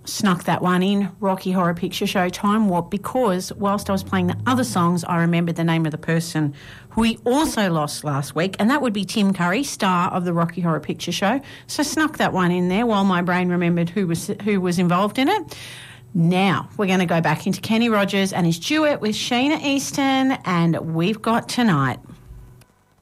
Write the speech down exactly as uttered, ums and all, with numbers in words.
snuck that one in, Rocky Horror Picture Show Time Warp, because whilst I was playing the other songs, I remembered the name of the person who we also lost last week, and that would be Tim Curry, star of the Rocky Horror Picture Show. So snuck that one in there while my brain remembered who was who was involved in it. Now we're going to go back into Kenny Rogers and his duet with Sheena Easton, and We've Got Tonight.